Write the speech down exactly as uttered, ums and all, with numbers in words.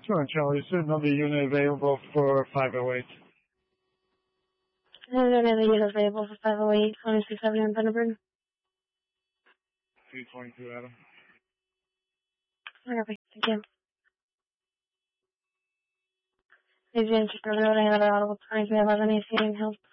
Sure, Charlie. Is there another unit available for five oh eight? There's another unit available for five oh eight, twenty-six Avenue in Thunderbird. two twenty-two, Adam. Okay, thank you. Please be interested in loading another audible twenty-three eleven A C and help.